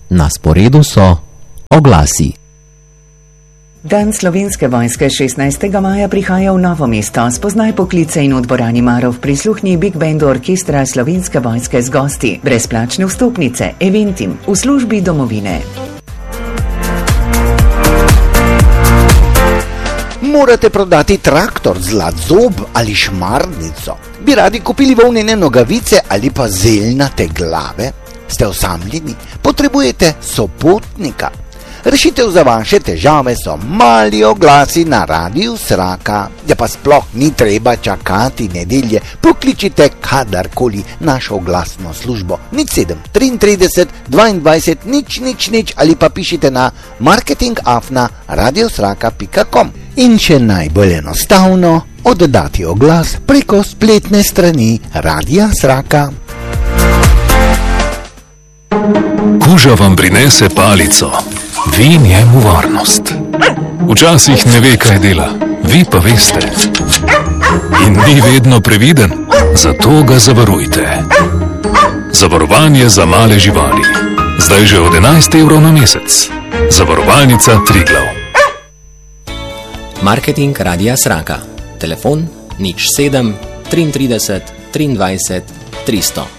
Na sporedu so oglasi. Dan Slovenske vojske 16. maja prihaja v Novo mesto. Spoznaj poklice in v dvorani Marov prisluhni Big Bandu orkestra Slovenske vojske z gosti. Brezplačne vstopnice, eventim, v službi domovine. Morate prodati traktor, zlat zob ali šmarnico? Bi radi kupili volnene nogavice ali pa zeljnate glave? Ste osamljeni? Potrebujete sopotnika? Rešitev za vaše težave so mali oglasi na Radiu Sraka. Ja pa sploh ni treba čakati nedelje. Pokličite kadarkoli našo oglasno službo 0733 22 nič ali pa pišite na marketing@radiosraka.com. In še najbolj enostavno, oddati oglas preko spletne strani Radia Sraka. Kuža vam prinese palico, vi njemu varnost. Včasih ne ve, kaj dela, vi pa veste. In ni vedno previden, zato ga zavarujte. Zavarovanje za male živali. Zdaj že od 11 evrov na mesec. Zavarovalnica Triglav. Marketing Radia Sraka. Telefon 07 33 23 300.